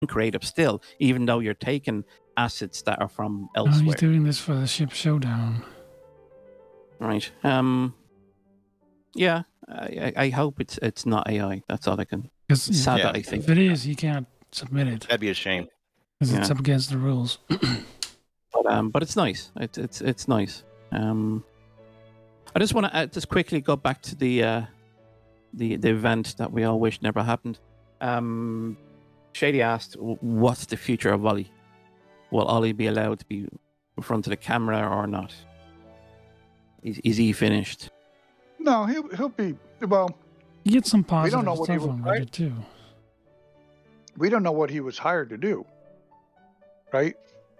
creative still, even though you're taking assets that are from Oh, elsewhere. he's doing this for the ship showdown. Right. Yeah. I hope it's not AI. That's all I can. Because Sad Yeah. that I think. if it is, he can't submit it That'd be a shame. because it's Yeah. up against the rules. But it's nice. It's nice. I just want to just quickly go back to the event that we all wish never happened. Shady asked, "What's the future of Ollie? Will Ollie be allowed to be in front of the camera or not? Is he finished?" No, he'll be. Well, You get some We positive don't know what he stuff was on right. Reddit too. we don't know what he was hired to do, right?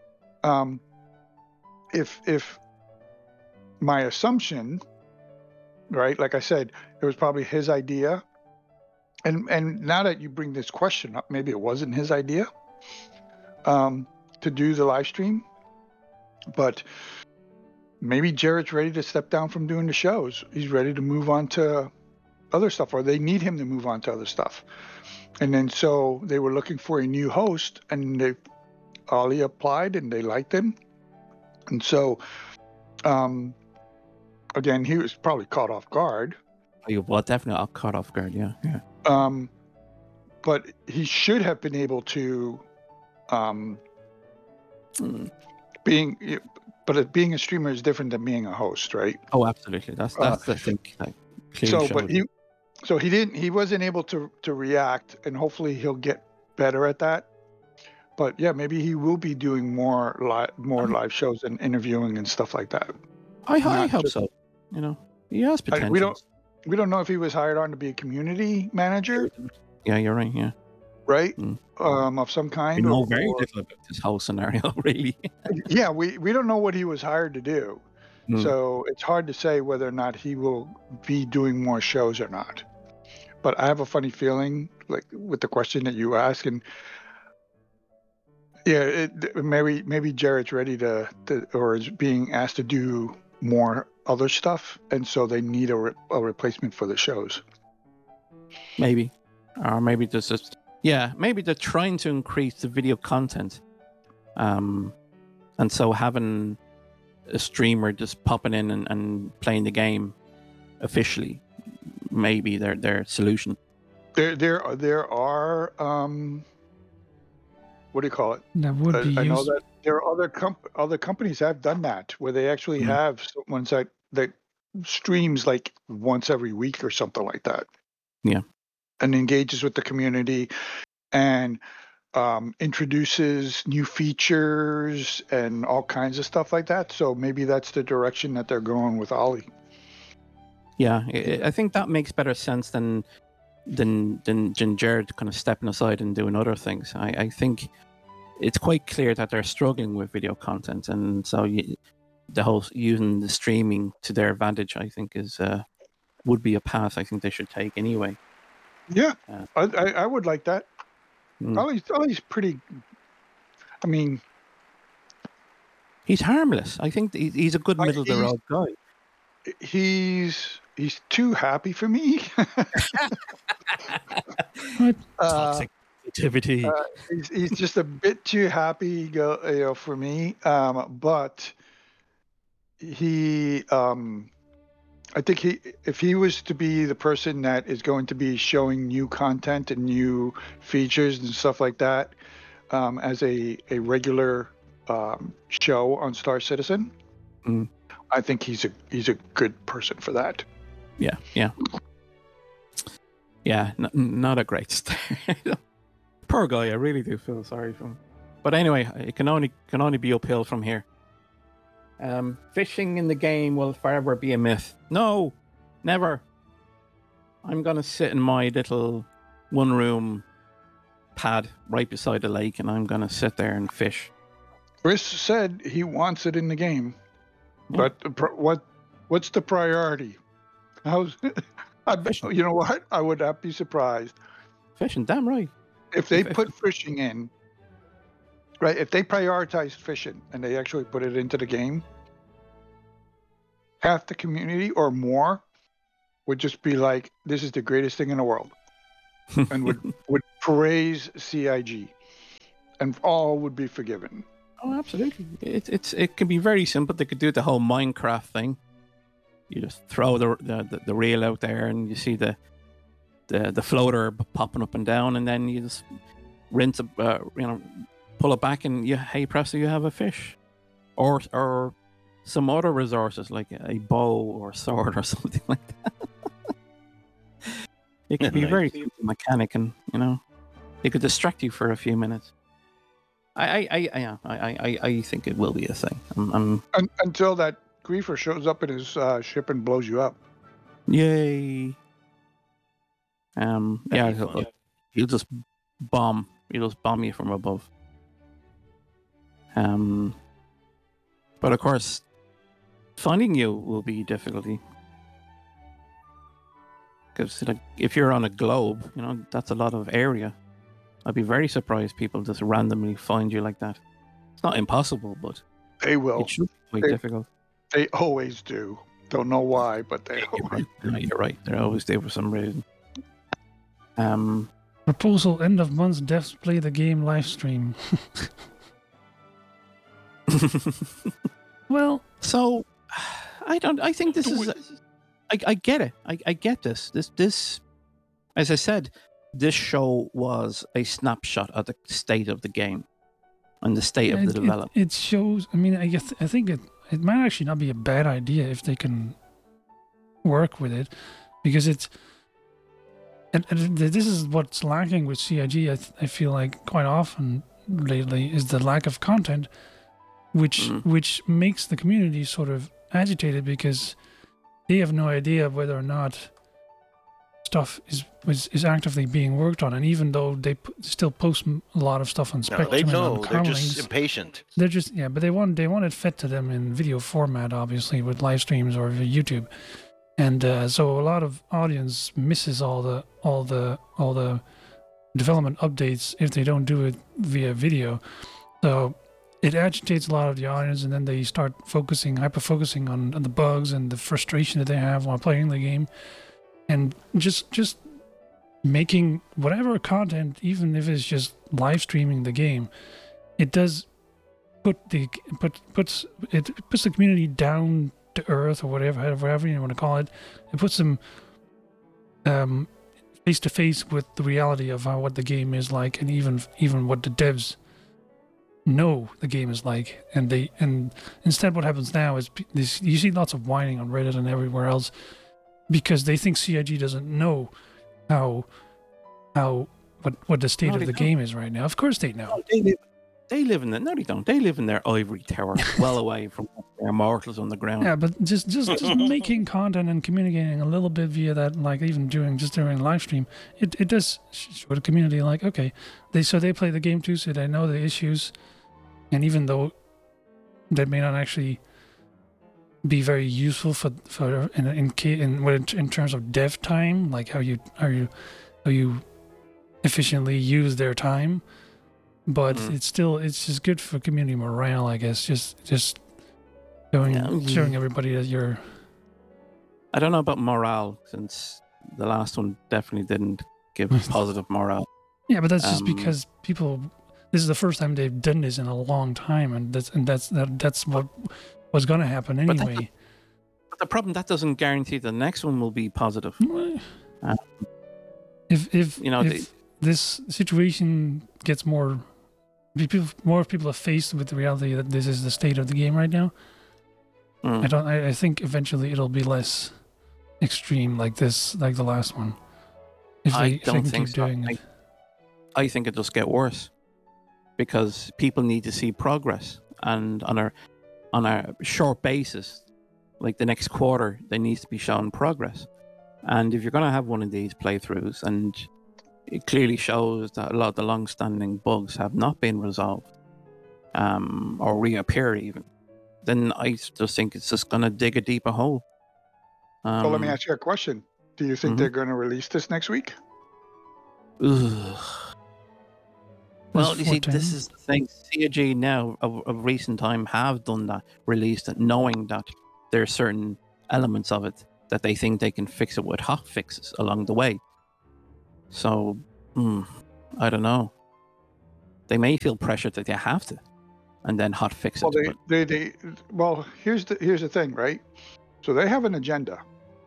If my assumption, right, like I said, it was probably his idea, and now that you bring this question up, maybe it wasn't his idea, to do the live stream, but maybe Jarrett's ready to step down from doing the shows. He's ready to move on to other stuff, or they need him to move on to other stuff. And then so they were looking for a new host, and Ollie applied, and they liked him. And so, again, he was probably caught off guard. Well, definitely caught off guard. Yeah. But he should have been able to, being a streamer is different than being a host, right? Oh, absolutely. That's I think like So, clearly but showed. he wasn't able to react, and hopefully he'll get better at that. But yeah, maybe he will be doing more live shows and interviewing and stuff like that. I not hope just- so. You know, he has potential. We don't know if he was hired on to be a community manager, Yeah, you're right. Yeah, right? Mm. Of some kind. I know or- very or- little about this whole scenario, really. Yeah, we don't know what he was hired to do. Mm. So it's hard to say whether or not he will be doing more shows or not. But I have a funny feeling, like with the question that you ask, and yeah, maybe Jarrett's ready to or is being asked to do more other stuff, and so they need a replacement for the shows. Maybe, or maybe there's just maybe they're trying to increase the video content, and so having a streamer just popping in and playing the game officially, maybe their solution. There are what do you call it? That would be I know used. that there are other companies have done that, where they actually have someone that streams like once every week or something like that. Yeah. And engages with the community and introduces new features and all kinds of stuff like that. So maybe that's the direction that they're going with Ollie. Yeah, I think that makes better sense than Jared kind of stepping aside and doing other things. I think it's quite clear that they're struggling with video content, and so the whole using the streaming to their advantage, I think, is would be a path I think they should take anyway. Yeah, I would like that. Ollie's pretty. I mean, he's harmless. I think he's a good middle of the road guy. He's too happy for me. Toxic activity. He's just a bit too happy, for me. But he, I think if he was to be the person that is going to be showing new content and new features and stuff like that, as a regular show on Star Citizen, I think he's a good person for that. Yeah, not a great start. Poor guy, I really do feel sorry for him. But anyway, it can only be uphill from here. Fishing in the game will forever be a myth. No, never. I'm gonna sit in my little one-room pad right beside the lake, and I'm gonna sit there and fish. Chris said he wants it in the game, Yeah. but what's the priority? You know what? I would not be surprised Fishing, damn right. if they put fishing in. Right, if they prioritize fishing and they actually put it into the game, half the community or more would just be like, "This is the greatest thing in the world," and would praise CIG. and all would be forgiven. Oh, absolutely. It can be very simple. They could do the whole Minecraft thing. You just throw the reel out there, and you see the floater popping up and down, and then you just rinse it, pull it back, and hey presto, you have a fish, or some other resources like a bow or sword or something like that. It could be very simple mechanic, and it could distract you for a few minutes. I think it will be a thing. Until that griefer shows up in his ship and blows you up. Yay. He'll just bomb. He'll just bomb you from above. But of course, finding you will be difficulty. Because if you're on a globe, that's a lot of area. I'd be very surprised people just randomly find you like that. It's not impossible, but they will. It should be quite difficult. They always do. Don't know why, but they always do. You're right. They're always there for some reason. Proposal: end of month devs play the game live stream. Well, so I think this is. I get it. I get this. This, as I said, this show was a snapshot of the state of the game and the state of the development. It shows. I mean, I think it might actually not be a bad idea if they can work with it, because it's. And this is what's lacking with CIG. I feel like quite often lately is the lack of content, which makes the community sort of agitated because they have no idea whether or not stuff is actively being worked on. And even though they still post a lot of stuff on Spectrum, they know. And on They're just impatient. They're just but they want it fed to them in video format, obviously with live streams or YouTube. And so a lot of audience misses all the development updates if they don't do it via video. So it agitates a lot of the audience, and then they start hyper focusing on the bugs and the frustration that they have while playing the game, and just making whatever content, even if it's just live streaming the game, it does puts the community down to earth, or whatever you want to call it. It puts them face to face with the reality of what the game is like, and even what the devs know the game is like. And instead, what happens now is you see lots of whining on Reddit and everywhere else because they think CIG doesn't know what the state of the game is right now. Of course, they know. They live in the no, they don't. They live in their ivory tower, well away from their mortals on the ground. Yeah, but just making content and communicating a little bit via that, like even during live stream, it does show the community like, okay, they play the game too, so they know the issues, and even though that may not actually be very useful for in terms of dev time, like how you efficiently use their time. But it's just good for community morale, I guess. Just showing everybody that you're. I don't know about morale, since the last one definitely didn't give positive morale. Yeah, but that's just because people. This is the first time they've done this in a long time, and that's what was going to happen anyway. But the problem, that doesn't guarantee the next one will be positive. If this situation gets more people are faced with the reality that this is the state of the game right now. I think eventually it'll be less extreme like this, like the last one. I don't think so. I think it'll just get worse because people need to see progress, and on a short basis, like the next quarter, there needs to be shown progress. And if you're going to have one of these playthroughs and it clearly shows that a lot of the long-standing bugs have not been resolved, or reappear even, then I just think it's just going to dig a deeper hole. Well, let me ask you a question. Do you think they're going to release this next week? Ugh. Well, you see, this is the thing. CIG now, of recent time, have done that, released it, knowing that there are certain elements of it that they think they can fix it with hot fixes along the way. So, I don't know. They may feel pressured that they have to, and then hot fix it. Well, here's the thing, right? So they have an agenda,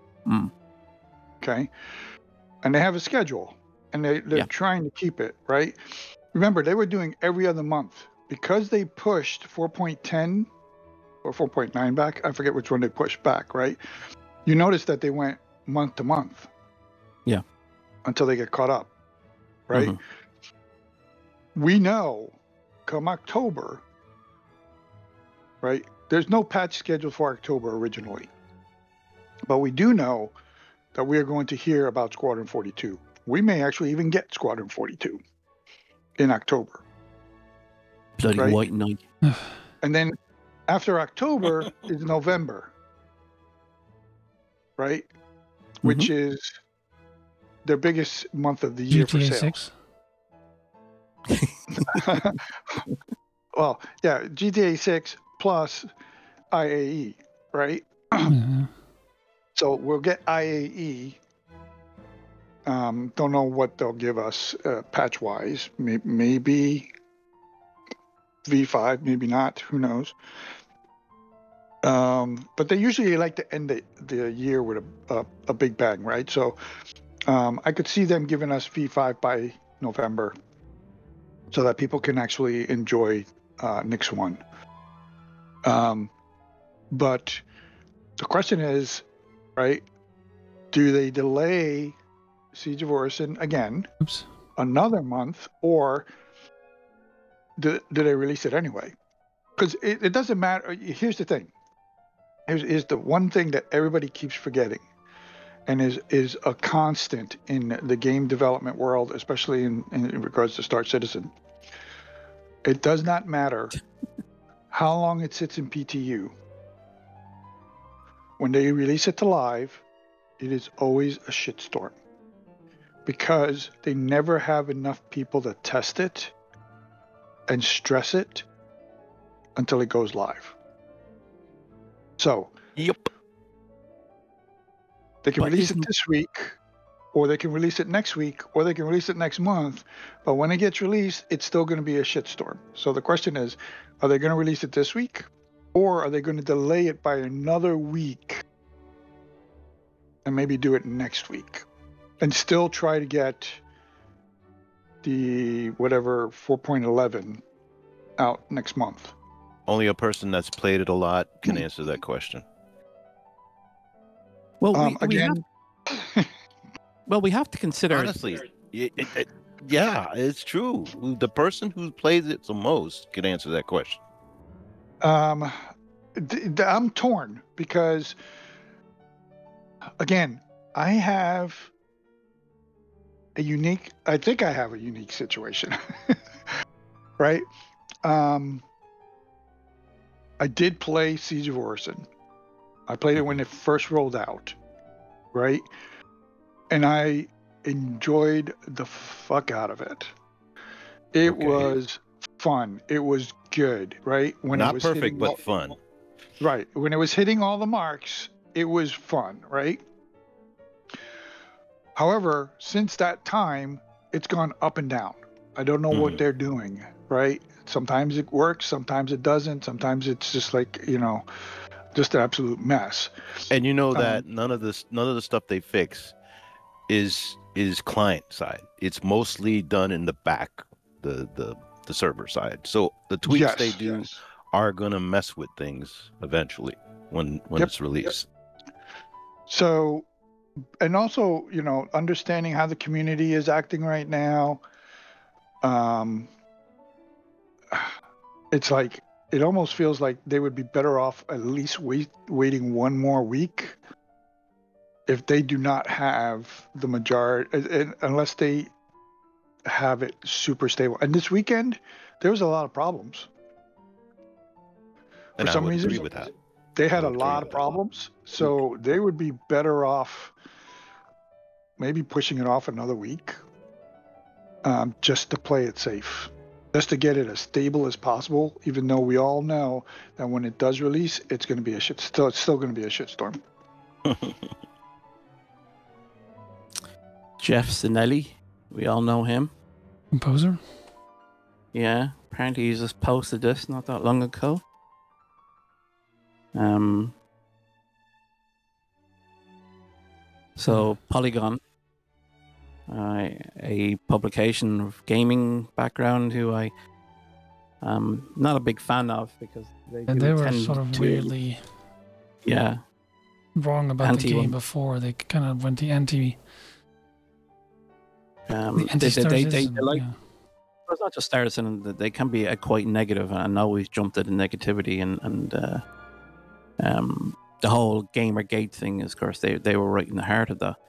okay, and they have a schedule, and they're trying to keep it, right? Remember, they were doing every other month because they pushed 4.10 or 4.9 back. I forget which one they pushed back, right? You notice that they went month to month. Yeah. Until they get caught up, right? Mm-hmm. We know come October, right? There's no patch scheduled for October originally. But we do know that we are going to hear about Squadron 42. We may actually even get Squadron 42 in October. Bloody right? white knight. And then after October is November, right? Which is their biggest month of the year GTA for sales. 6. Well, yeah, GTA 6 plus IAE, right? So we'll get IAE. Don't know what they'll give us patch-wise. Maybe V5, maybe not. Who knows? But they usually like to end the year with a big bang, right? So I could see them giving us V5 by November so that people can actually enjoy Nix 1. But the question is, right, do they delay Siege of Orison again another month, or do they release it anyway? Because it doesn't matter. Here's the thing. Here's the one thing that everybody keeps forgetting, and is a constant in the game development world, especially in regards to Star Citizen. It does not matter how long it sits in PTU. When they release it to live, it is always a shitstorm because they never have enough people to test it and stress it until it goes live. So, yep, they can release it this week, or they can release it next week, or they can release it next month. But when it gets released, it's still going to be a shitstorm. So the question is, are they going to release it this week, or are they going to delay it by another week and maybe do it next week and still try to get the whatever 4.11 out next month? Only a person that's played it a lot can answer that question. Well, again, we have to consider. Honestly, yeah, it's true. The person who plays it the most can answer that question. I'm torn because, again, I think I have a unique situation, right? I did play Siege of Orison. I played it when it first rolled out, right? And I enjoyed the fuck out of it. It was fun. It was good, right? When Not it was perfect, but fun. Right. When it was hitting all the marks, it was fun, right? However, since that time, it's gone up and down. I don't know what they're doing, right? Sometimes it works, sometimes it doesn't. Sometimes it's just like, just an absolute mess. And you know that none of the stuff they fix is client side. It's mostly done in the back, the server side. So the tweaks they do are gonna mess with things eventually when it's released. So, and also, understanding how the community is acting right now. It's like, it almost feels like they would be better off at least waiting one more week if they do not have the majority, unless they have it super stable. And this weekend, there was a lot of problems. And for some reason, agree with that. They had a lot of problems, so they would be better off maybe pushing it off another week, just to play it safe. Just to get it as stable as possible, even though we all know that when it does release, it's going to be it's still going to be a shitstorm. Jeff Sinelli, we all know him. Composer. Yeah, apparently he just posted this not that long ago. So Polygon, a publication of gaming background, who I not a big fan of because they were sort of weirdly wrong about the game before. They kind of went the anti. They like. It's not just Star Citizen; they can be quite negative and always jump to the negativity and the whole Gamergate thing. Of course, they were right in the heart of that.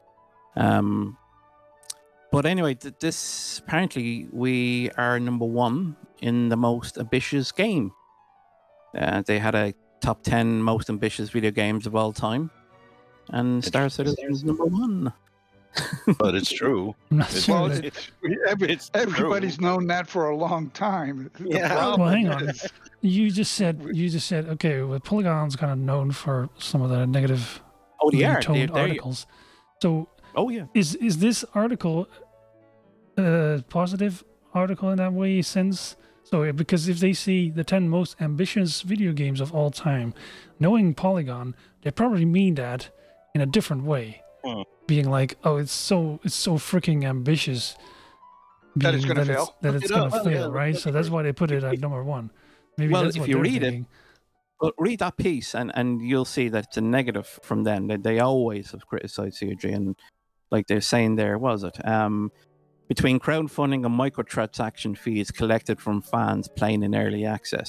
But anyway, this apparently we are number 1 in the most ambitious game. They had a top 10 most ambitious video games of all time, and Star Citizen is number 1. But it's true. Well, everybody's known that for a long time. Yeah. Well, hang on. You just said okay. Well, Polygon's kind of known for some of the negative toned articles. So, is this article a positive article in that way? Since because if they see the 10 most ambitious video games of all time, knowing Polygon, they probably mean that in a different way. Being like, oh, it's so freaking ambitious that it's going to fail. That it's going to fail, right? So that's why they put it at number 1. Maybe that's if you read it, read that piece, and you'll see that it's a negative from them. They always have criticized COG, and like they're saying there, was it? Between crowdfunding and microtransaction fees collected from fans playing in early access.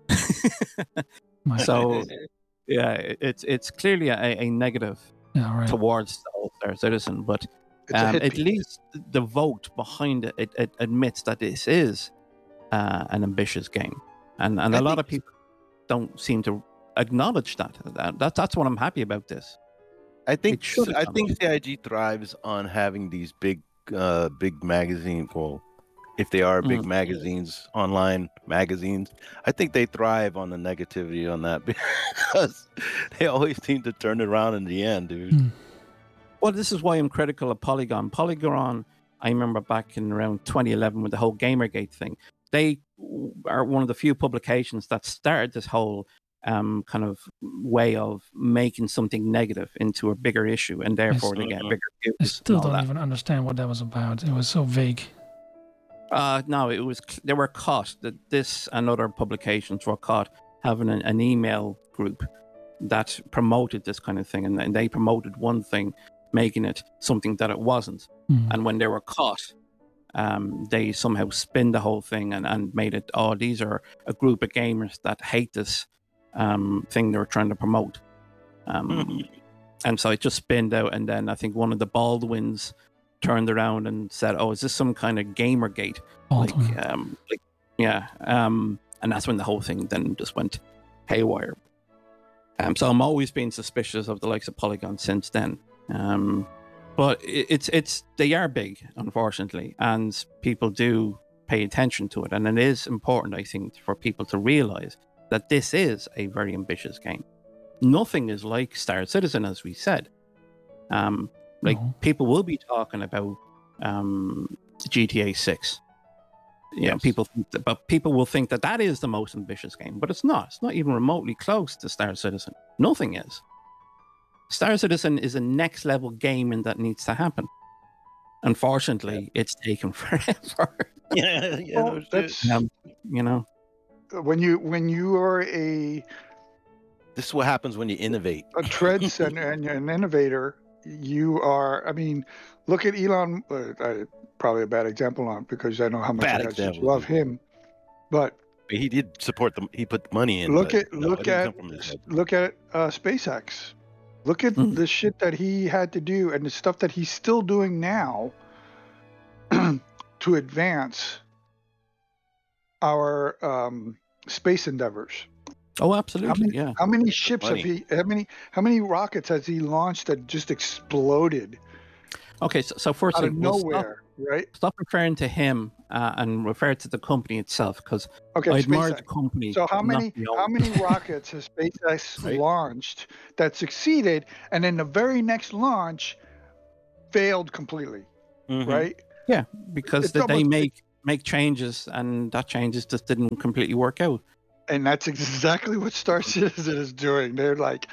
So, yeah, it's clearly a negative. Yeah, right. Towards the whole Star Citizen, but at least the vote behind it admits that this is an ambitious game, and a lot of people don't seem to acknowledge that. That's what I'm happy about this. I think CIG thrives on having these big magazines. Well, if they are big magazines, online magazines, I think they thrive on the negativity on that because they always seem to turn it around in the end, dude. Well, this is why I'm critical of Polygon. Polygon, I remember back in around 2011 with the whole Gamergate thing. They are one of the few publications that started this whole kind of way of making something negative into a bigger issue, and therefore they get bigger views. I still don't even understand what that was about. It was so vague. No, it was. They were caught. That this and other publications were caught having an email group that promoted this kind of thing, and they promoted one thing, making it something that it wasn't. And when they were caught, they somehow spin the whole thing and made it. Oh, these are a group of gamers that hate this thing they were trying to promote. And so it just spinned out, and then I think one of the Baldwins turned around and said, "Oh, is this some kind of Gamergate?" And that's when the whole thing then just went haywire. So I'm always been suspicious of the likes of Polygon since then. But they are big, unfortunately, and people do pay attention to it, and it is important, I think, for people to realize that this is a very ambitious game. Nothing is like Star Citizen, as we said. People will be talking about GTA 6. Yeah, yes. People will think that is the most ambitious game, but it's not. It's not even remotely close to Star Citizen. Nothing is. Star Citizen is a next level game, and that needs to happen. Unfortunately, it's taken forever. Well, that's when you are this is what happens when you innovate. A treads and an innovator. You are. I mean, look at Elon. Probably a bad example on because I know how much I just love him, but he did support them. He put money in. Look at SpaceX. Look at the shit that he had to do and the stuff that he's still doing now to advance our space endeavors. Oh, absolutely! How many ships have he? How many rockets has he launched that just exploded? Okay, so first out of nowhere, right? Stop referring to him and refer to the company itself, because I admire the company. So how many rockets has SpaceX launched that succeeded, and then the very next launch failed completely, right? Yeah, because they make make changes, and that changes just didn't completely work out. And that's exactly what Star Citizen is doing. They're like,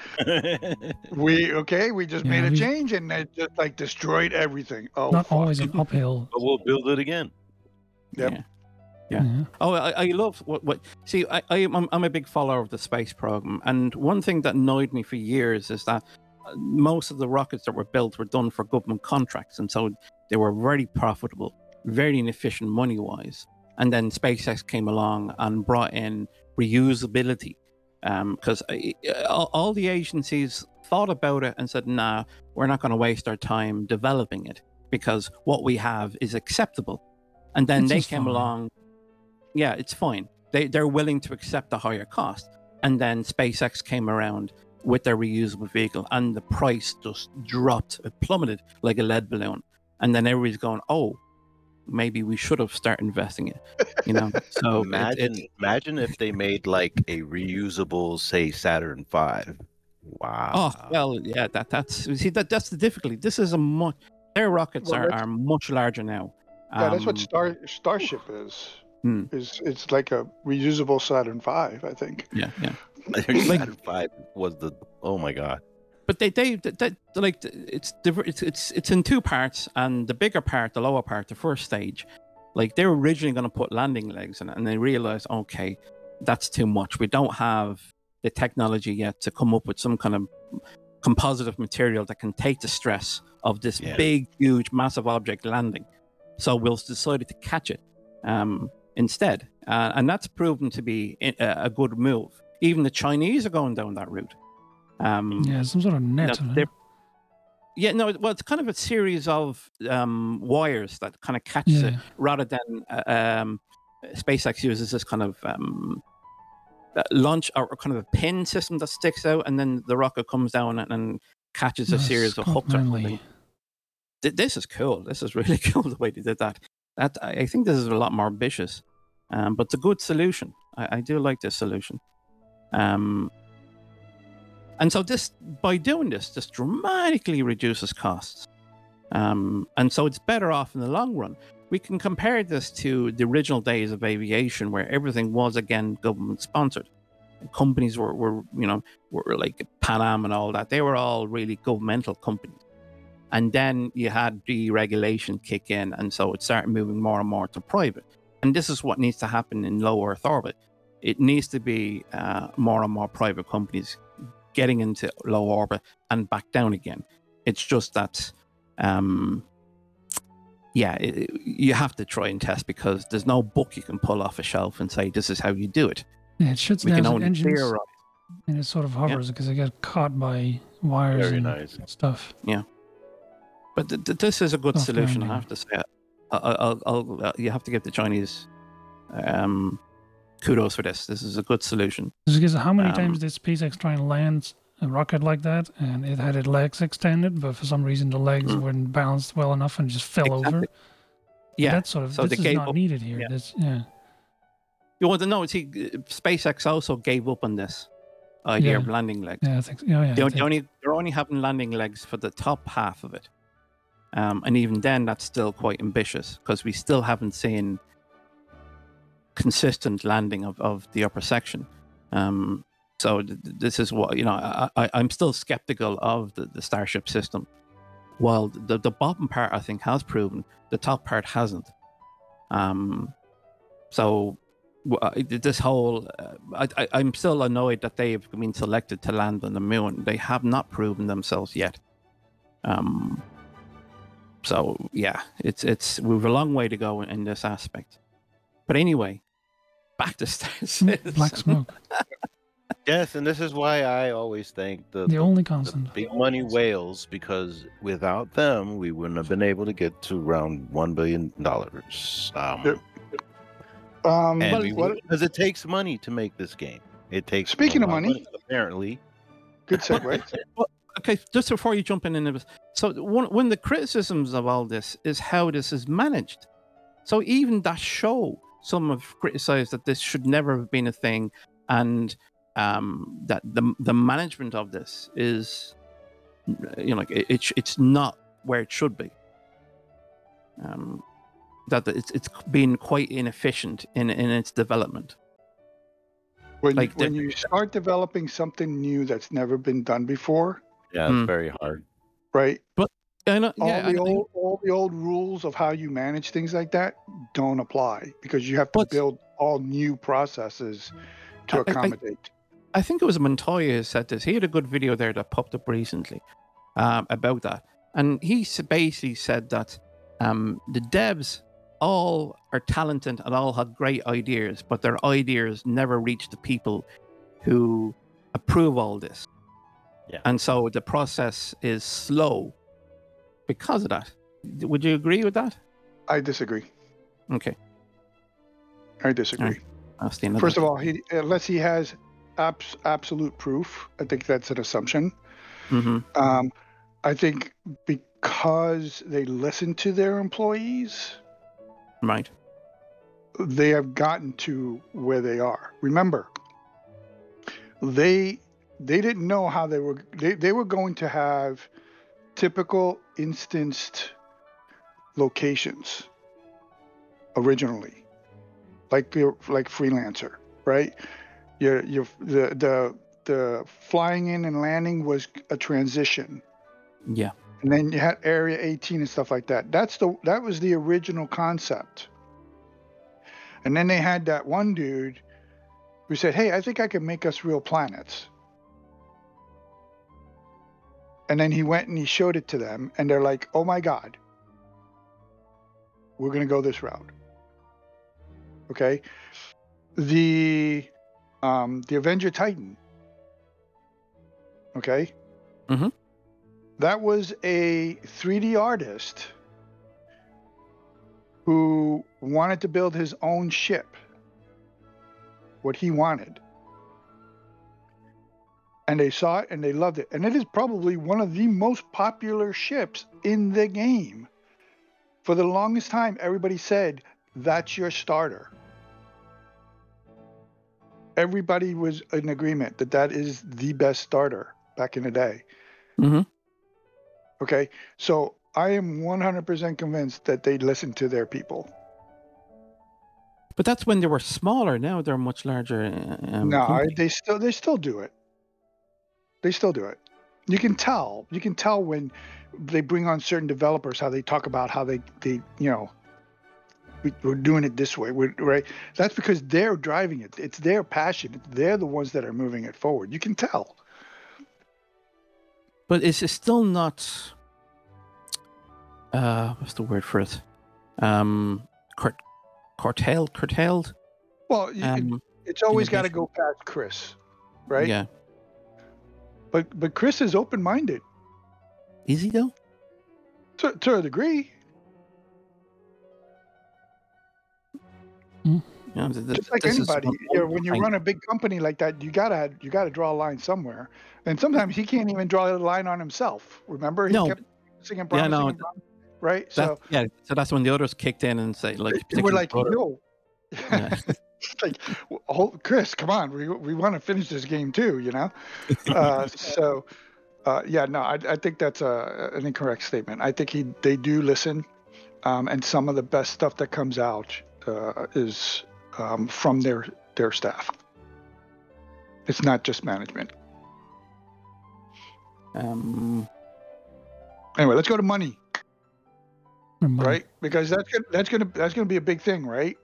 we just made a change, and they just like destroyed everything. Oh, Not fuck. always an uphill. But we'll build it again. Yep. Yeah. Oh, I love what. See, I'm a big follower of the space program, and one thing that annoyed me for years is that most of the rockets that were built were done for government contracts, and so they were very profitable, very inefficient money-wise. And then SpaceX came along and brought in reusability, because all the agencies thought about it and said, "Nah, we're not going to waste our time developing it because what we have is acceptable." And then they came along. Yeah, it's fine. They're willing to accept the higher cost. And then SpaceX came around with their reusable vehicle, and the price just dropped. It plummeted like a lead balloon. And then everybody's going, "Oh, maybe we should have started investing in it." So imagine if they made like a reusable, say, Saturn V. Wow. Oh well, yeah. That's the difficulty. This is their rockets are much larger now. Yeah, that's what Starship is. It's like a reusable Saturn V, I think. Yeah. Saturn V was oh my god. But they like it's in two parts, and the bigger part, the lower part, the first stage, like they were originally going to put landing legs in it, and they realized, okay, that's too much. We don't have the technology yet to come up with some kind of compositive material that can take the stress of this big, huge, massive object landing. So we'll decided to catch it instead, and that's proven to be a good move. Even the Chinese are going down that route. Some sort of net. Yeah, no, well, it's kind of a series of wires that kind of catches it, rather than SpaceX uses this kind of launch or kind of a pin system that sticks out, and then the rocket comes down and catches a series of hooks or something. This is cool. This is really cool the way they did that. I think this is a lot more ambitious, but it's a good solution. I do like this solution. And so by doing this dramatically reduces costs. And so it's better off in the long run. We can compare this to the original days of aviation, where everything was, again, government sponsored. Companies were like Pan Am and all that. They were all really governmental companies. And then you had deregulation kick in, and so it started moving more and more to private. And this is what needs to happen in low Earth orbit. It needs to be more and more private companies getting into low orbit and back down again. It's just that, you have to try and test, because there's no book you can pull off a shelf and say, this is how you do it. Yeah, it shoots down the engines, and it sort of hovers because it got caught by wires and stuff. Yeah. But this is a good solution, I have to say. You have to give the Chinese kudos for this. This is a good solution. Because how many times did SpaceX try and land a rocket like that, and it had its legs extended, but for some reason the legs weren't balanced well enough and just fell over? Yeah, that sort of. So this is not needed here. You want to know? See, SpaceX also gave up on this idea of landing legs. Yeah, I think. They're only having landing legs for the top half of it. And even then, that's still quite ambitious, because we still haven't seen consistent landing of the upper section. So this is what, I'm still skeptical of the Starship system. While the bottom part, I think, has proven, the top part hasn't. So this whole, I'm still annoyed that they've been selected to land on the moon. They have not proven themselves yet. So yeah, we've a long way to go in this aspect. But anyway, back to Star Citizen. Black smoke. Yes, and this is why I always thank the only constant, the big money whales, because without them, we wouldn't have been able to get to around $1 billion. Because it takes money to make this game. It takes. Speaking of money, apparently. Good segue. Okay, just before you jump in, so one of the criticisms of all this is how this is managed. So even that show, some have criticized that this should never have been a thing, and that the management of this is, it's not where it should be. that it's been quite inefficient in its development. When Like when you start developing something new that's never been done before, Yeah, it's very hard. right? I know, All yeah, the old rules of how you manage things like that don't apply because you have to But- build all new processes to accommodate. I think it was Montoya who said this. He had a good video there that popped up recently about that, and he basically said that the devs all are talented and all had great ideas, but their ideas never reach the people who approve all this. Yeah. And so the process is slow because of that. Would you agree with that? I disagree. Okay. I disagree. Alright. That's the end of First that. of all, unless he has absolute proof, I think that's an assumption. Mhm. I think because they listen to their employees, Right. they have gotten to where they are. Remember, they didn't know how they were going to have typical instanced locations originally, like freelancer, right? The flying in and landing was a transition. Yeah. And then you had Area 18 and stuff like that. That was the original concept. And then they had that one dude who said, "Hey, I think I can make us real planets." And then he went and he showed it to them, and they're like, "Oh my God, we're gonna go this route." Okay. The Avenger Titan. Okay. Mhm. That was a 3D artist who wanted to build his own ship, what he wanted. And they saw it and they loved it. And it is probably one of the most popular ships in the game. For the longest time, everybody said, that's your starter. Everybody was in agreement that that is the best starter back in the day. Mhm. Okay, so I am 100% convinced that they listened to their people. But that's when they were smaller. Now they're much larger. No, company. they still do it. They still do it. You can tell when they bring on certain developers how they talk about how they we're doing it this way, right? That's because they're driving it. It's their passion. They're the ones that are moving it forward. You can tell. But it's still not. What's the word for it? Curtailed. Well, it's always got to innovation. go past Chris, right? Yeah. But Chris is open-minded Is he though? to a degree. Yeah, Just like anybody, when you run a big company like that, you gotta draw a line somewhere. And sometimes he can't even draw a line on himself. Remember, he No. kept singing, Yeah, promising, no, and promising, right? So So that's when the others kicked in and say, like, we're particularly like, Brother- no. Yeah. Like, Chris, come on, we want to finish this game too, you know. I think that's an incorrect statement. I think they do listen, and some of the best stuff that comes out is from their staff. It's not just management. Um, Anyway, let's go to money, Money. right? Because that's gonna be a big thing, right?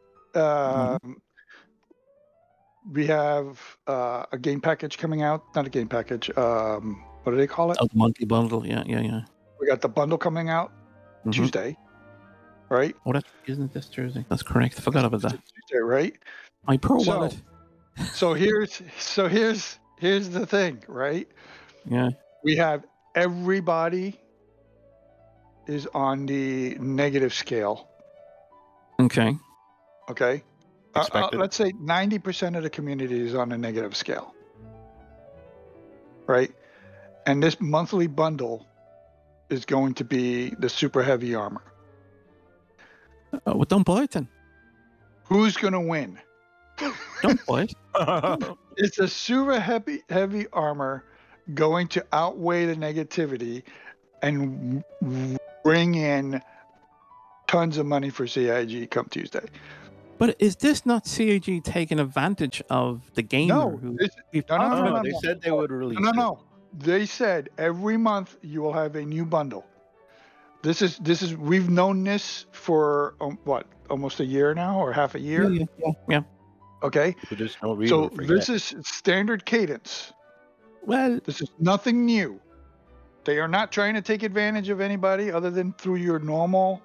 We have a game package coming out. Not a game package. What do they call it? the monthly bundle. Yeah. We got the bundle coming out Mhm. Tuesday, right? Oh, isn't this Tuesday? That's correct. I forgot about that. Tuesday, right? My poor So- wallet. So here's the thing, right? Yeah. We have everybody is on the negative scale. Okay. Okay. Expected. Let's say 90% of the community is on a negative scale. Right? And this monthly bundle is going to be the super heavy armor. Well, don't buy it then. Who's going to win? Don't buy it. Is the super heavy armor going to outweigh the negativity and bring in tons of money for CIG come Tuesday. But is this not CIG taking advantage of the gamer? No, no, they said they would release no. They said every month you will have a new bundle. This is we've known this for what, almost a year now, or half a year. Yeah. Okay. So there's no reason. So this is standard cadence. Well, This is nothing new. They are not trying to take advantage of anybody other than through your normal,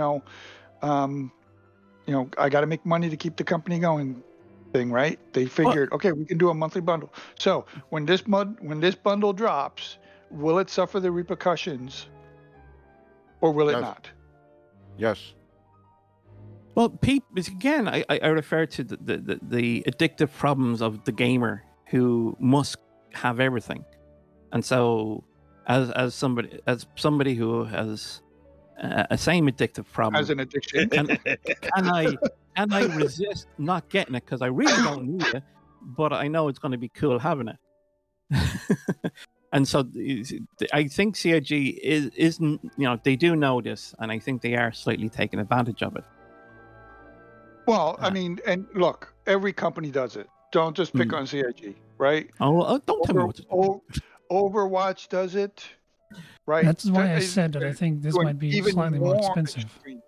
I got to make money to keep the company going thing, right? They figured, okay, we can do a monthly bundle. So when this bundle drops, will it suffer the repercussions, or will it not? Yes. well, Pete, again, I refer to the addictive problems of the gamer who must have everything, and so as somebody who has a same addictive problem, As an addiction. can I resist not getting it because I really don't need it, but I know it's going to be cool having it. And so I think CIG isn't, they do know this, and I think they are slightly taking advantage of it. Well, I mean, and look, every company does it. Don't just pick on CIG, right? Oh, don't tell me what to do. Overwatch does it, right? That's why I said that I think this might be slightly more expensive. Extreme.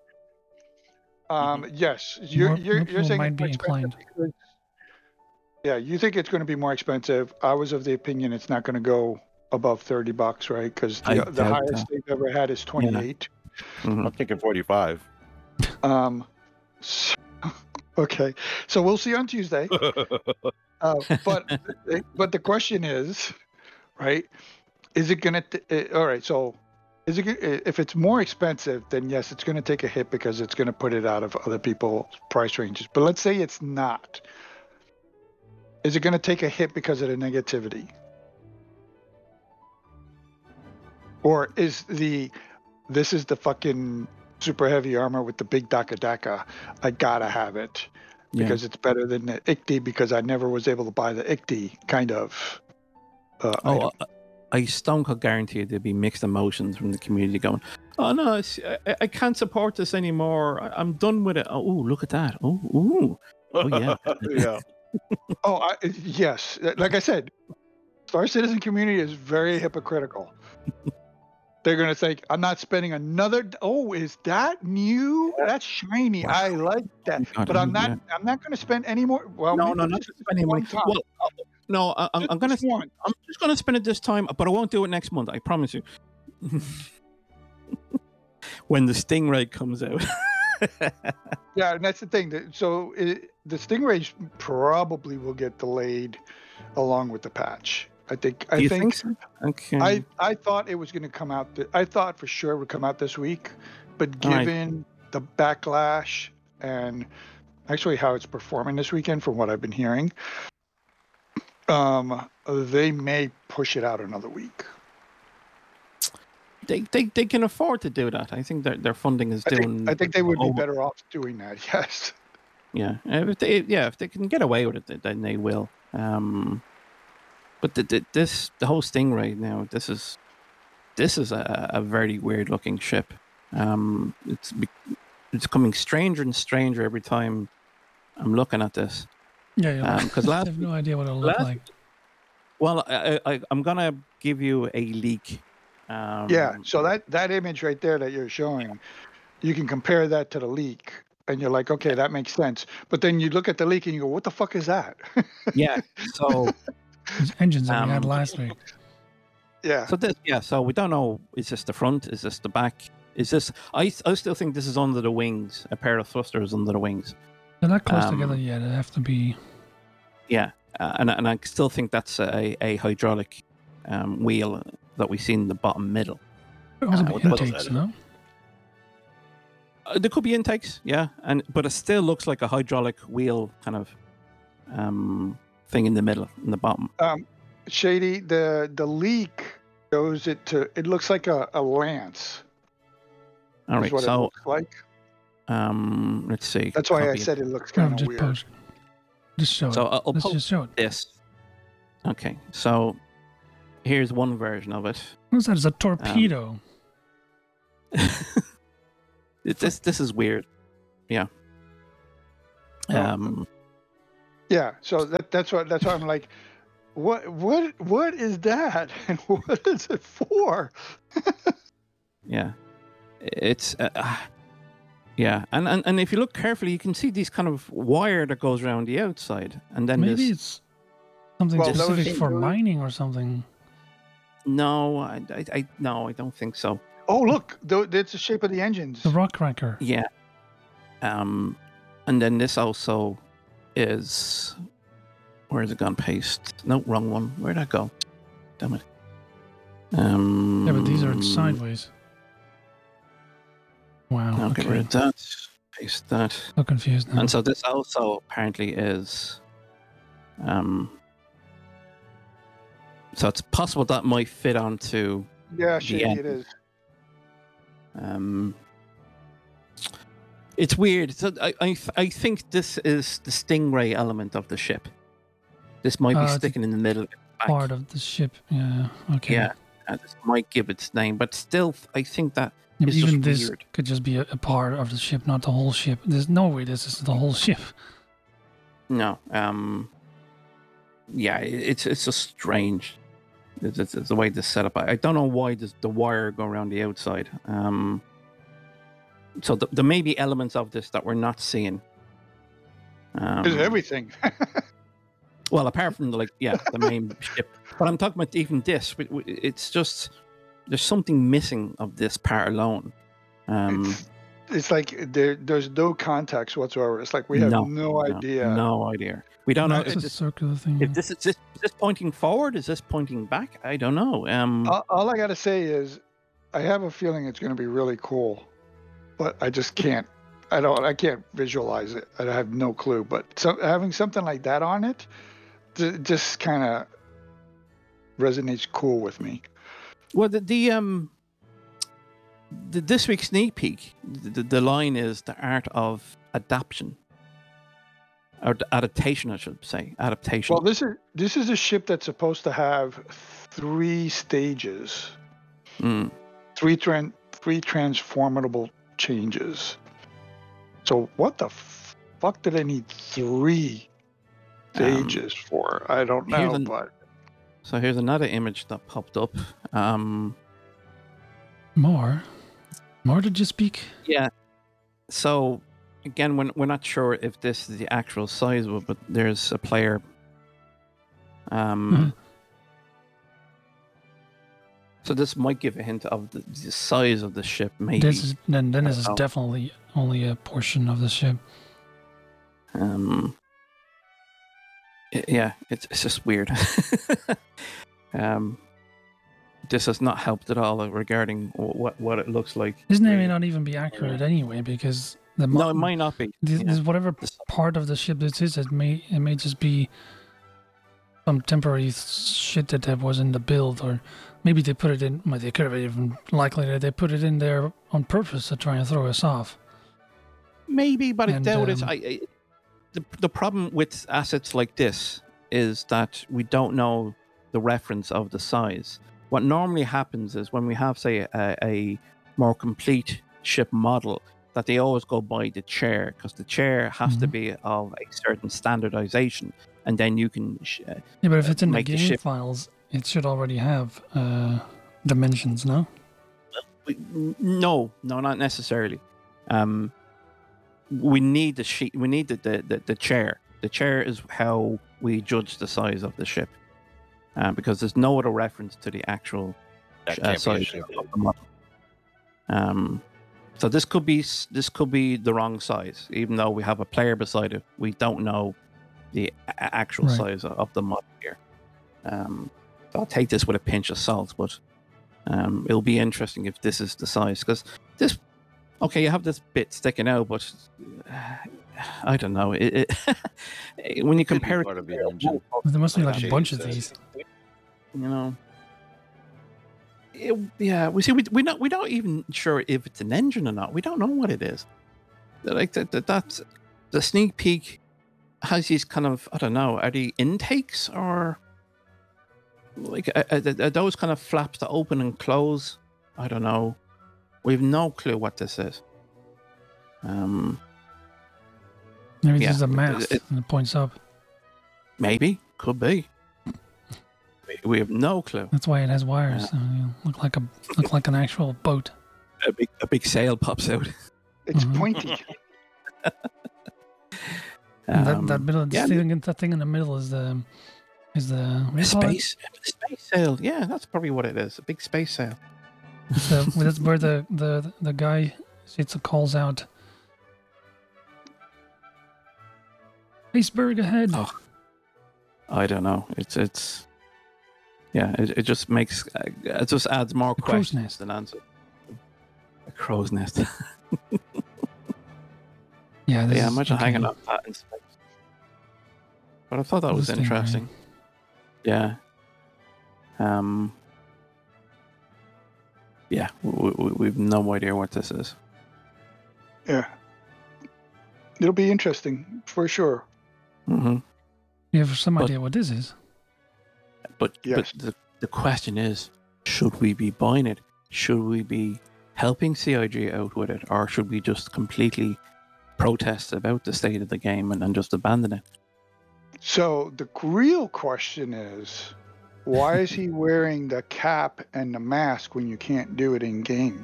Yes, you're saying might be it's more inclined. expensive because- yeah, you think it's going to be more expensive. I was of the opinion it's not going to go above $30, right? Because I the doubt highest that. they've ever had is 28. I'm thinking 45. So- okay, so we'll see on Tuesday. But the question is, right? Is it going to? All right, so is it? If it's more expensive, then yes, it's going to take a hit because it's going to put it out of other people's price ranges. But let's say it's not. Is it going to take a hit because of the negativity? Or is this is the fucking super heavy armor with the big Daka, I gotta have it because it's better than the ICD because I never was able to buy the ICD kind of item. I stone could guarantee there'd be mixed emotions from the community going, oh no, I can't support this anymore. I'm done with it. Oh, look at that. Oh yeah. Yeah. Yes. Like I said, Star Citizen community is very hypocritical. They're going to say, I'm not spending another. Oh, is that new? That's shiny. Wow. I like that. But I'm not going to spend any more. Well, No, maybe not just spending money. one time. Well, no, I'm Just one. just gonna spend it this time, but I won't do it next month. I promise you. When the Stingray comes out. Yeah, and that's the thing. So the Stingray probably will get delayed along with the patch. I think. Do you think so? Okay. I thought it was going to come out. I thought for sure it would come out this week, but given the backlash and actually how it's performing this weekend, from what I've been hearing, they may push it out another week. They can afford to do that. I think their funding is doing. I think they would be better off doing that. Yes. Yeah, if they can get away with it, then they will. But the whole Stingray now, this is a very weird looking ship. It's coming stranger and stranger every time I'm looking at this. Yeah. Because I have no idea what it'll look like. Well, I'm gonna give you a leak. Yeah. So that image right there that you're showing, you can compare that to the leak, and you're like, okay, that makes sense. But then you look at the leak and you go, what the fuck is that? Yeah. So. Those engines that we had last week. Yeah. So we don't know. Is this the front? Is this the back? Is this? I still think this is under the wings. A pair of thrusters under the wings. They're not close together yet. It have to be. Yeah, and I still think that's a hydraulic wheel that we see in the bottom middle. There also be intakes, no? There could be intakes, yeah, but it still looks like a hydraulic wheel kind of thing in the middle, in the bottom. Shady, the leak shows it to. It looks like a lance. All right, what so it looks like. Let's see. That's why I said it looks kind of weird. Just show so it. Let's just show it. This. Okay, so here's one version of it. What's that? It's a torpedo. This is weird. Yeah. Yeah. So that's why I'm like, what is that, and what is it for? Yeah. It's yeah, and if you look carefully, you can see these kind of wire that goes around the outside, and then Maybe it's something Well, specific those- for mining or something. No, no, I don't think so. Oh, look, it's the shape of the engines. The rock cracker. Yeah. And then this also is, where has it gone? Paste. No, wrong one. Where'd that go? Damn it. Yeah, but these are sideways. Wow. I'll get rid of that. Paste that. So confused now. And so this also apparently is, so it's possible that might fit onto, Yeah, shady end. it is. It's weird. So I think this is the Stingray element of the ship. This might be it's sticking in the middle of the back. Part of the ship. Yeah. Okay. Yeah, this might give its name, but still, I think that Yeah, but it's even just this weird. could just be a part of the ship, not the whole ship. There's no way this is the whole ship. No, yeah, it's just strange. It's the way this set up. I don't know why the wire go around the outside. So there may be elements of this that we're not seeing. There's everything. Well, apart from the main ship, but I'm talking about even this. It's just there's something missing of this part alone. It's like there's no context whatsoever. It's like we have no idea. No idea. We don't know It's if a circular thing. if this is this pointing forward. Is this pointing back? I don't know. All I gotta say is, I have a feeling it's going to be really cool, but I just can't. I can't visualize it. I have no clue. But having something like that on it, just kind of resonates cool with me. Well, the this week's sneak peek, the line is the art of adaptation, or adaptation, I should say, adaptation. Well, this is a ship that's supposed to have 3 stages, Mm. three transformable changes. So what the fuck do they need 3 stages for? I don't here's know, but So here's another image that popped up. More did you speak? Yeah. So again, we're not sure if this is the actual size of it, but there's a player. So this might give a hint of the size of the ship, maybe. This is this is definitely only a portion of the ship. Yeah, it's just weird. This has not helped at all regarding what it looks like. This may not even be accurate anyway, because No, it might not be. This whatever part of the ship this is, it may just be some temporary shit that was in the build, or maybe they put it in. Well, they could have even likely that they put it in there on purpose to try and throw us off. Maybe, but I And, doubt it. The problem with assets like this is that we don't know the reference of the size. What normally happens is when we have, say, a more complete ship model, that they always go by the chair, because the chair has to be of a certain standardization, and then you can. Yeah, but if it's in the make the game ship- files, it should already have dimensions, no? No, not necessarily. We need the sheet. We need the chair. The chair is how we judge the size of the ship, because there's no other reference to the actual That can't be a size ship. of the model. So this could be the wrong size, even though we have a player beside it. We don't know the actual Right. size of the model here. So I'll take this with a pinch of salt, but it'll be interesting if this is the size, because this. Okay, you have this bit sticking out, but I don't know. When you Could be compare part it, of the engine. There must be Like like a Shady bunch of says. these. you know. We see. We're not even sure if it's an engine or not. We don't know what it is. Like that's the sneak peek has these kind of, I don't know. Are they intakes, or like are those kind of flaps that open and close? I don't know. We have no clue what this is. Maybe Yeah, this is a mast and it points up. Maybe, could be. We have no clue. That's why it has wires. Look like an actual boat. A big sail pops out. It's Mhm. pointy. And that middle, yeah, that thing in the middle is the what do you call it? space sail. Yeah, that's probably what it is. A big space sail. That's where the guy sits and calls out, "Iceberg ahead!" Oh, I don't know. It's yeah. It just makes it just adds more A crow's questions nest. than answers. A crow's nest. Yeah, this Yeah, is, imagine okay. hanging off that in space. But I thought that was This thing, right? interesting. Yeah. Yeah, we've no idea what this is. Yeah. It'll be interesting for sure. hmm You have some But- idea what this is? But Yes. the question is, should we be buying it? Should we be helping CIG out with it, or should we just completely protest about the state of the game and just abandon it? So the real question is, why is he wearing the cap and the mask when you can't do it in game?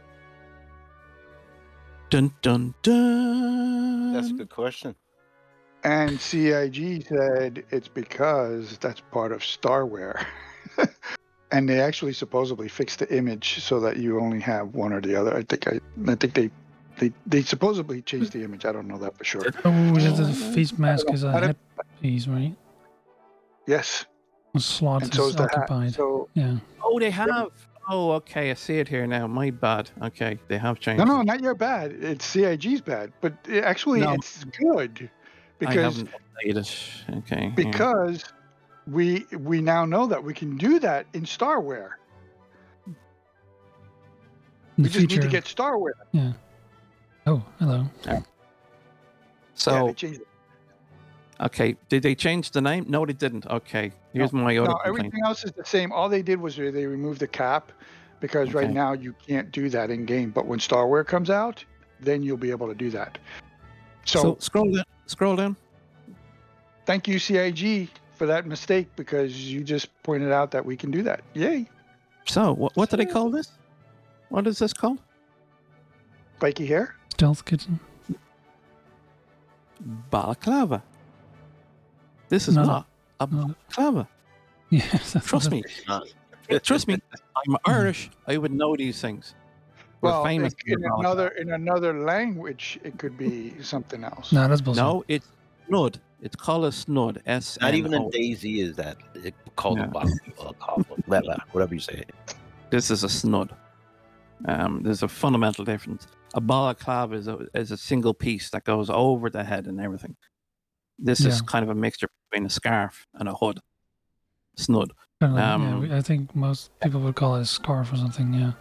Dun dun dun. That's a good question. And CIG said it's because that's part of Starware. And they actually supposedly fixed the image so that you only have one or the other. I think they supposedly changed the image. I don't know that for sure. Oh, the Oh, face mask is a I don't- headpiece, right? Yes, A slot and so is is the hat. occupied. So Yeah. Oh, they have. Oh, okay. I see it here now. My bad. Okay, they have changed. no, it. not your bad. It's CIG's bad, but actually No. it's good I because haven't played it. Okay. yeah. because we now know that we can do that in Starware. The We just need to feature- get Starware. Yeah. Oh, hello. Yeah, So they changed it. okay, did they change the name? No, they didn't. Okay, here's my other No, complaint. everything else is the same. All they did was they removed the cap because right Okay. now you can't do that in game. But when Starware comes out, then you'll be able to do that. So scroll down. Scroll down. thank you, CIG, for that mistake because you just pointed out that we can do that. Yay. So what do they call this? What is this called? Spiky hair? Stealth Kitchen. Balaclava. This is No. what a No. balaclava. Yes. that's Trust what me. not. Trust me. I'm Irish. I would know these things. We're Well, famous. in for balaclava. another language, it could be something else. No, that's bullshit. No, it's snud. It's called a snud. S. Not even in N-O. Daisy is that it called Yeah. a bottle, whatever you say. This is a snud. There's a fundamental difference. A balaclava is a single piece that goes over the head and everything. This is Yeah. kind of a mixture between a scarf and a hood. Snud. Kinda like- Um, yeah, I think most people would call it a scarf or something. Yeah.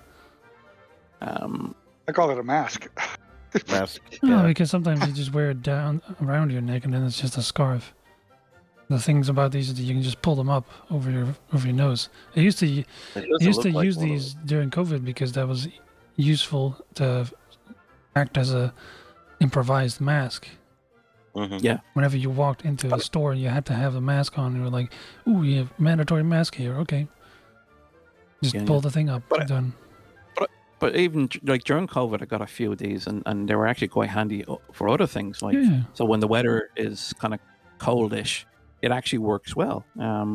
I call it a mask. Mask. No, Yeah. because sometimes you just wear it down around your neck and then it's just a scarf. The things about these is that you can just pull them up over your nose. I used to It I doesn't used to look like use one of these during COVID because that was useful to act as a improvised mask. those. Mhm. Yeah. Whenever you walked into a store, you had to have a mask on. You were like, "Ooh, you have mandatory mask here." Okay, just Yeah, pull yeah. the thing up. But- done. But even like during COVID, I got a few of these, and they were actually quite handy for other things. Like Yeah, so, when the weather is kind of coldish, it actually works well.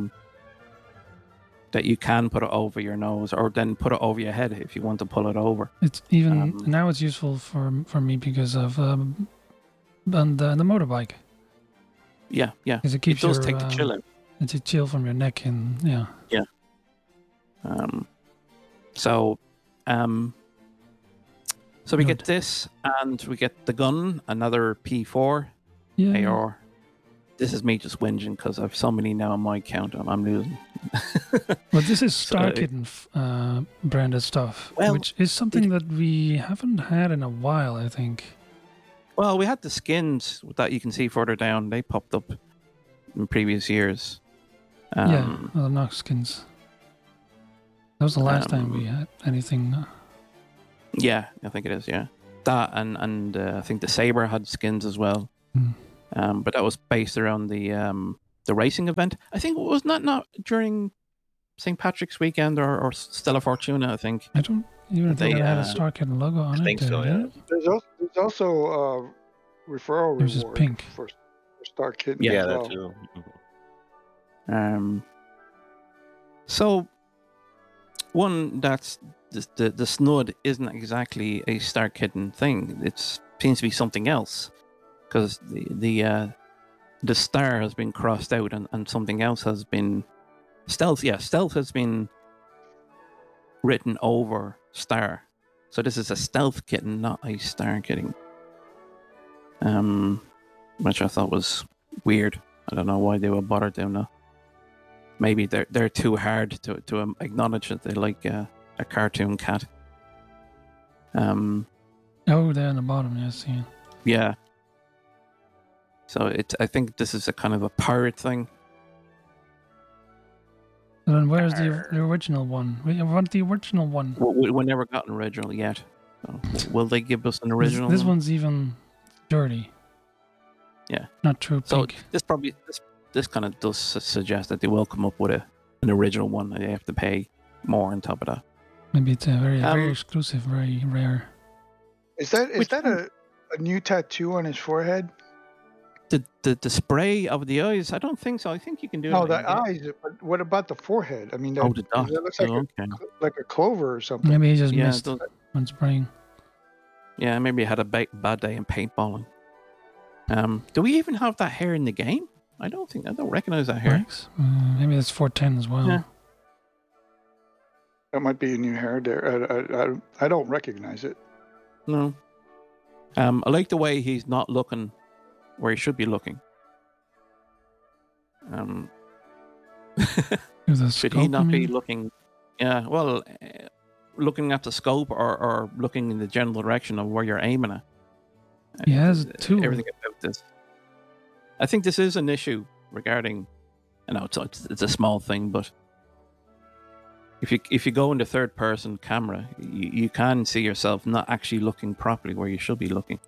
That you can put it over your nose, or then put it over your head if you want to pull it over. it's even Um, now. It's useful for me because of on the motorbike. Yeah, yeah. Because it It keeps does your take the chill out. it's a chill from your neck and yeah. So we Note. get this, and we get the gun, another P4 Yeah. AR. This is me just whinging because I've so many now on my account. I'm losing. Well, this is So Star it- Kitten branded stuff, Well, which is something that we haven't had in a while, I think. Well, we had the skins that you can see further down. They popped up in previous years. Yeah, well, the Nox skins. That was the last time we um, had anything. Yeah, I think it is. Yeah. that, and I think the Saber had skins as well. Hmm. But that was based around the racing event. I think it was not during St. Patrick's weekend or Stella Fortuna. I think. I don't even think They, it had a Star Kitten logo on I it. think so, did yeah. it? There's also a referral Yours is reward pink. for Star Kitten Yeah, as that well. too. So one that's the snud isn't exactly a Star Kitten thing. It seems to be something else because the star has been crossed out and something else has been stealth. Yeah, stealth has been written over star. So this is a stealth kitten, not a star kitten. Which I thought was weird. I don't know why they would bother doing that. Maybe they're too hard to acknowledge that they like a cartoon cat. Oh, there on the bottom, yeah, I see it. Yeah. So I think this is a kind of a pirate thing. And then where's the original one? We want the original one. We never got an original yet. So will they give us an original? This one? one's even dirty. Yeah. Not true So pink. this kind of does suggest that they will come up with an original one, and they have to pay more on top of that. Maybe it's a very exclusive, very rare. Is that Which a new tattoo on his forehead? The spray of the eyes? I don't think so. I think you can do No, it. the eyes. But what about the forehead? I mean, that, The dot. that looks Oh, okay. like a clover or something. Maybe he just Yeah, missed it does. when spraying. Yeah, maybe I had a bad day in paintballing. Do we even have that hair in the game? I don't recognize that hair. Rex? Maybe it's 410 as well. Yeah. That might be a new hair there. I don't recognize it. No. I like the way he's not looking where he should be looking. With a Should scope, he not I be mean? looking? Yeah, well, looking at the scope or looking in the general direction of where you're aiming at. He has two. Everything about this. I think this is an issue regarding. I know it's a small thing, but if you go into third person camera, you can see yourself not actually looking properly where you should be looking.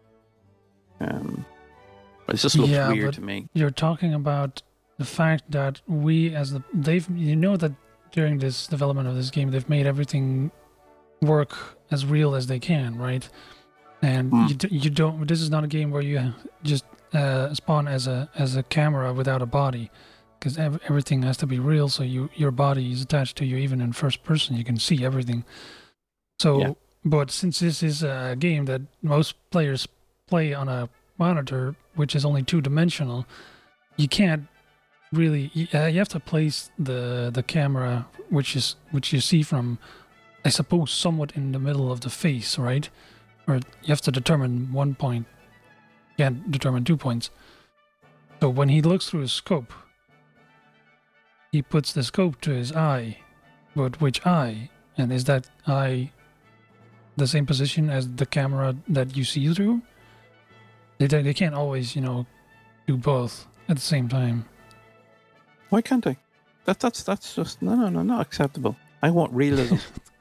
But it just looks Yeah, weird but to me. You're talking about the fact that you know that during this development of this game, they've made everything work as real as they can, right? And you don't. This is not a game where you just spawn as a camera without a body, because everything has to be real. So your body is attached to you, even in first person. You can see everything. So, Yeah. but since this is a game that most players play on a monitor, which is only 2-dimensional, you can't really. You have to place the camera, which you see from, I suppose, somewhat in the middle of the face, right? Or you have to determine 1 point. You can't determine 2 points. So when he looks through his scope, he puts the scope to his eye. But which eye? And is that eye the same position as the camera that you see through? They can't always, do both at the same time. Why can't I? That's just no, not acceptable. I want realism.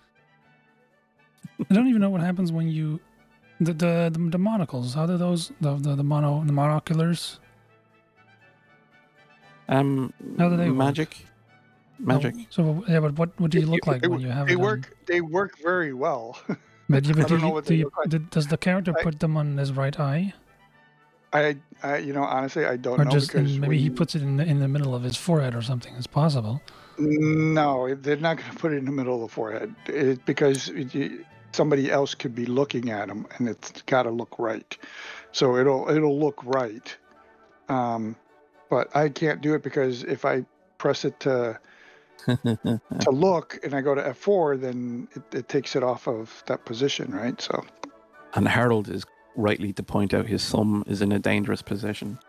I don't even know what happens when you the monocles. How do those the monoculars? How do they work? Magic. No, so yeah, but what do you look like when you have They them? work very well. But I don't know what they look like. does the character put them on his right eye, I honestly I don't or know just because maybe he puts it in the middle of his forehead or something? It's possible. No, they're not going to put it in the middle of the forehead because somebody else could be looking at him, and it's got to look right. So it'll look right. But I can't do it because if I press it to look and I go to F4, then it takes it off of that position, right? So. And Harold is rightly to point out his thumb is in a dangerous position.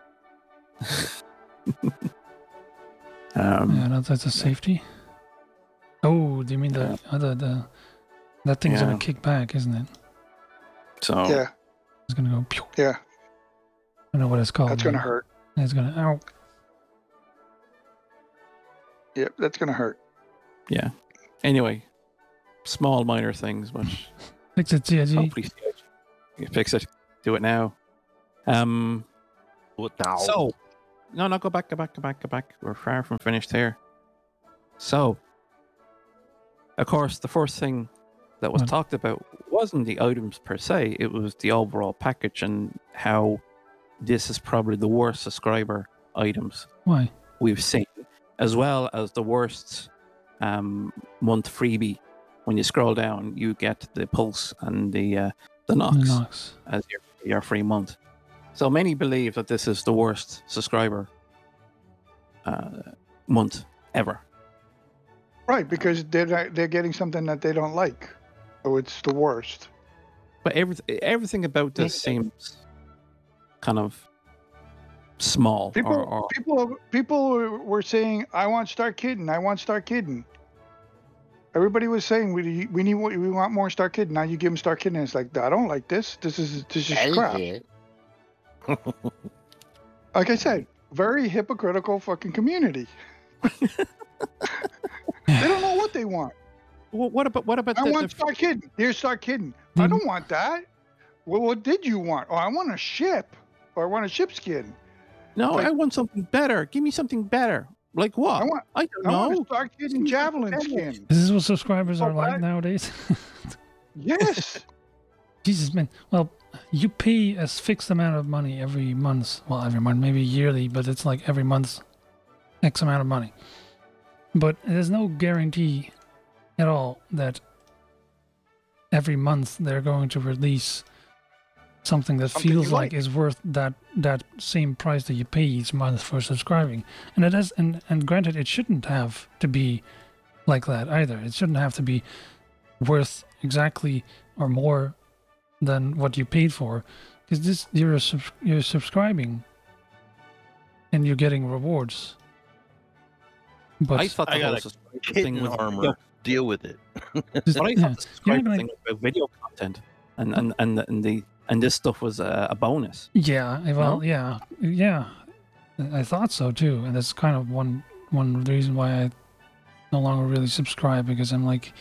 Yeah, that's a safety. Oh, do you mean the that thing's gonna kick back, isn't it? So Yeah. It's gonna go. Pew. Yeah. I don't know what it's called. That's gonna hurt. It's gonna. Ow. Yep, that's gonna hurt. yeah. Anyway, small minor things, but Fix it, CIG. hopefully You fix it. Do it now. What now? So, no, go back. We're far from finished here. So, of course, the first thing that was talked about wasn't the items per se. It was the overall package and how this is probably the worst subscriber items Why? we've seen, as well as the worst month freebie. When you scroll down, you get the Pulse and the Nox Nox. as your free month. So many believe that this is the worst subscriber month ever. Right, because they're getting something that they don't like, so it's the worst. But everything about this seems kind of small. People were saying, "I want Star Kitten. I want Star Kitten." Everybody was saying, "We want more Star Kitten." Now you give them Star Kitten, and it's like, I don't like this. This is crap. Like I said, very hypocritical fucking community. They don't know what they want. Well, what about? I want Star Kitten. Here's Star Kitten. I don't want that. Well, what did you want? Oh, I want a ship, or I want a ship skin. No, like, I want something better. Give me something better. Like what? I don't know. I want a Star Kitten Javelin skin. This is what subscribers are like nowadays. Yes. Jesus, man. Well, you pay a fixed amount of money every month. Well, every month, maybe yearly, but it's like every month, X amount of money. But there's no guarantee at all that every month they're going to release something that feels like is worth that same price that you pay each month for subscribing. And it is, and granted, it shouldn't have to be like that either. It shouldn't have to be worth exactly or more than what you paid for, because you're subscribing and you're getting rewards. But I thought the whole subscriber thing was armor. Deal with it. But I thought the subscriber thing was about video content, and this stuff was a bonus. Yeah, well, yeah. I thought so too, and that's kind of one reason why I no longer really subscribe, because I'm like,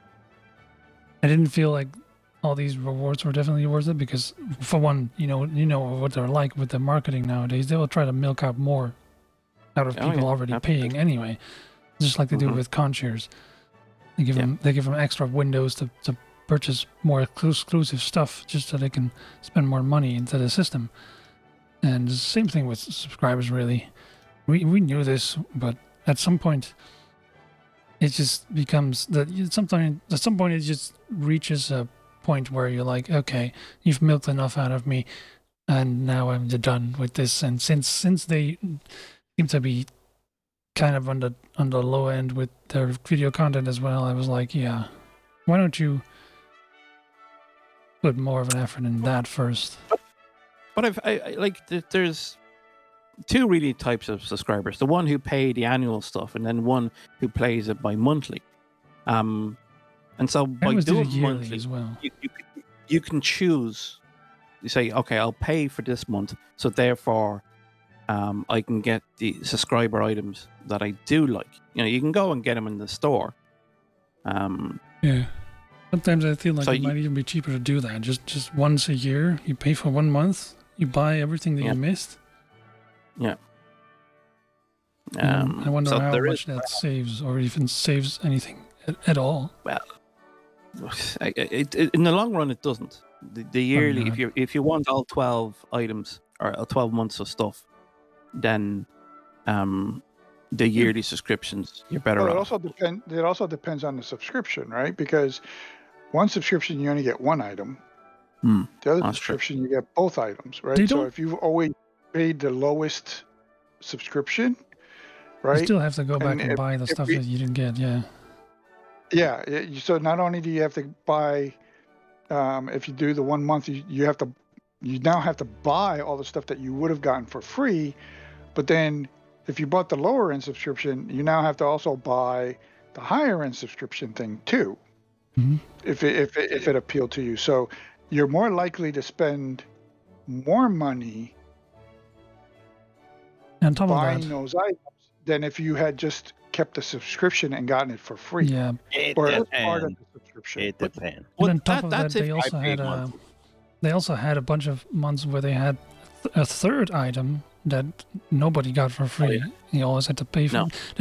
I didn't feel like all these rewards were definitely worth it, because for one, you know what they're like with the marketing nowadays. They will try to milk out more out of people already paying anyway, just like they do with concierge. They give them extra windows to purchase more exclusive stuff, just so they can spend more money into the system. And the same thing with subscribers, really. We knew this, but at some point it just becomes that at some point it just reaches a point where you're like, okay, you've milked enough out of me, and now I'm done with this. And since they seem to be kind of on the low end with their video content as well, I was like, yeah, why don't you put more of an effort in that first? But there's two really types of subscribers: the one who pay the annual stuff, and then one who plays it bi-monthly. And so by doing monthly as well, you can choose. You say, okay, I'll pay for this month, so therefore I can get the subscriber items that I do like. You can go and get them in the store. Yeah. Sometimes I feel like it might even be cheaper to do that. Just once a year, you pay for 1 month, you buy everything that you missed. Yeah. I wonder how much that saves, or even saves anything at all. Well, in the long run, it doesn't. The yearly, if you want all 12 items or 12 months of stuff, then the yearly subscriptions, you're better off. It also depends on the subscription, right? Because one subscription you only get one item. The other subscription you get both items, right? So if you've always paid the lowest subscription, right? You still have to go back and buy the stuff that you didn't get, yeah. Yeah. So not only do you have to buy, if you do the 1 month, you now have to buy all the stuff that you would have gotten for free. But then if you bought the lower end subscription, you now have to also buy the higher end subscription thing too. Mm-hmm. If it appealed to you. So you're more likely to spend more money on top buying of those items than if you had just kept the subscription and gotten it for free. Yeah. Or as part of the subscription. It depends. And on top of that, they also had They also had a bunch of months where they had a third item that nobody got for free. yeah. You always had to pay for No. it.